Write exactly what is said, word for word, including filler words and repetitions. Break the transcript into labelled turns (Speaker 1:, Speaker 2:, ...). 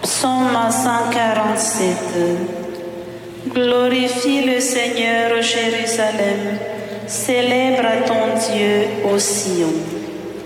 Speaker 1: Psaume cent quarante-sept. Glorifie le Seigneur au Jérusalem, célèbre ton Dieu au Sion.